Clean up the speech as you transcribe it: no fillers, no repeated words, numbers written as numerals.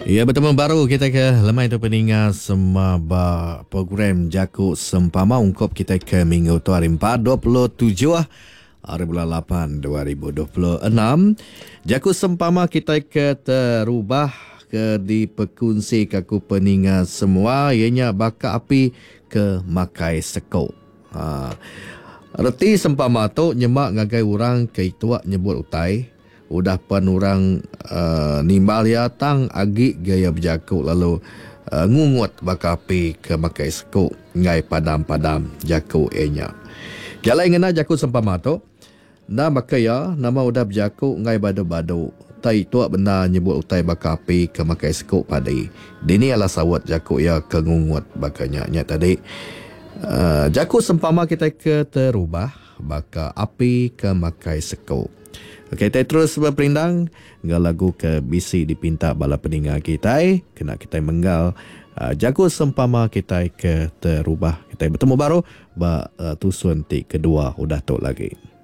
Ya, bertemu baru kita ke lemai tu peningat semua program Jakuk Sempama ungkap kita ke minggu tu hari 4 27 hari bulan 8 2026. Jakuk Sempama kita ke terubah ke diperkongsi kaku peningat semua ianya bakar api ke makai sekok. Reti sempama tu nyemak ngagai orang ke ituak nyebut utai. Udah pan orang nimbal ya tang agi gaya berjakuk lalu ngungut bakar api ke makai sekuk ngai padam-padam jakuk enya. Jalai ngena jakuk sempama tu na makaya nama udah berjakuk ngai badu-badu. Tai tuak benda nyebut utai bakar api ke makai sekuk padai. Dini ala sawat jakuk ya ke ngungut bakarnya nya tadi. Jakuk sempama kita ke terubah bakar api ke makai sekuk. Okey, kita terus berperindang dengan lagu ke bisi dipinta bala peningat kita. Kena kita menggal Jakuk Sempama kita ke terubah. Kita bertemu baru ba tusun ti kedua udah tok lagi.